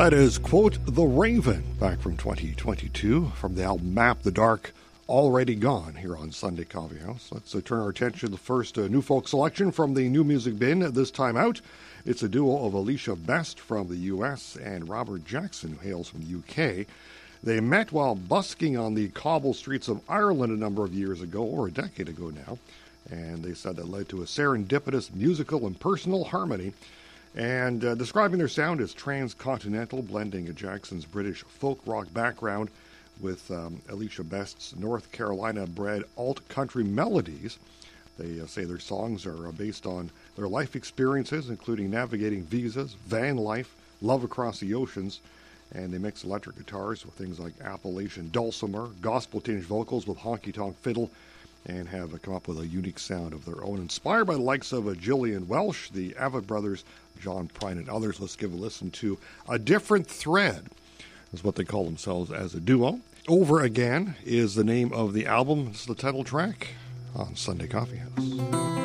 That is, quote, The Raven, back from 2022, from the album Map the Dark, Already Gone, here on Sunday Coffee House. Let's turn our attention to the first new folk selection from the New Music Bin. This time out, it's a duo of Alicia Best from the U.S. and Robert Jackson, who hails from the U.K. They met while busking on the cobble streets of Ireland a number of years ago, or a decade ago now, and they said that led to a serendipitous musical and personal harmony. And describing their sound as transcontinental, blending Jackson's British folk rock background with Alicia Best's North Carolina-bred alt-country melodies. They say their songs are based on their life experiences, including navigating visas, van life, love across the oceans, and they mix electric guitars with things like Appalachian dulcimer, gospel-tinged vocals with honky-tonk fiddle, and have come up with a unique sound of their own, inspired by the likes of Gillian Welsh, the Avett Brothers, John Prine, and others. Let's give a listen to A Different Thread, is what they call themselves as a duo. Over Again is the name of the album. This is the title track on Sunday Coffee House.